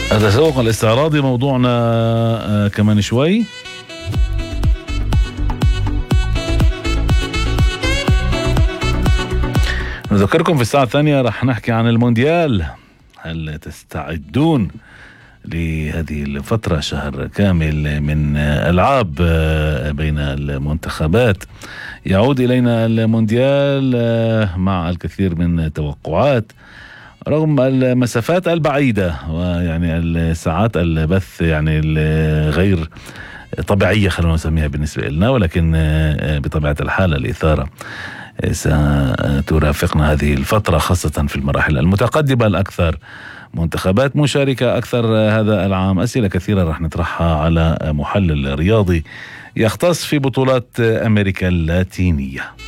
التسوق الاستعراضي موضوعنا كمان شوي. نذكركم في الساعة الثانية رح نحكي عن المونديال. هل تستعدون لهذه الفترة؟ شهر كامل من ألعاب بين المنتخبات. يعود إلينا المونديال مع الكثير من التوقعات رغم المسافات البعيدة ويعني الساعات البث يعني الغير طبيعية خلونا نسميها بالنسبة لنا، ولكن بطبيعة الحال الإثارة سترافقنا هذه الفترة خاصة في المراحل المتقدمة الأكثر. منتخبات مشاركة أكثر هذا العام. أسئلة كثيرة رح نطرحها على محلل رياضي يختص في بطولات أمريكا اللاتينية.